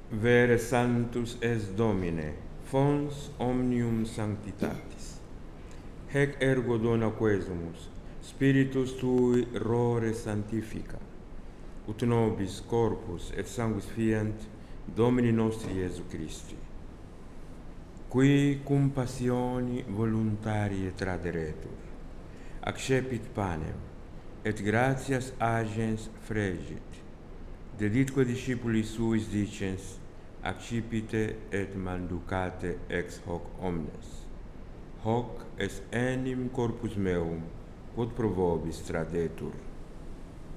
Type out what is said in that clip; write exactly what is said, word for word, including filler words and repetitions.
Vere sanctus es Domine, fons omnium sanctitatis. Hec ergo dona quesumus, Spiritus Tui rore sanctifica, ut nobis corpus et sanguis fiant Domini nostri Iesu Christi, qui cum passioni voluntarie traderetur, accepit panem, et gratias agens fregit, deditque discipuli suis dicens, accipite et manducate ex hoc omnes. Hoc est enim corpus meum, quod pro vobis tradetur.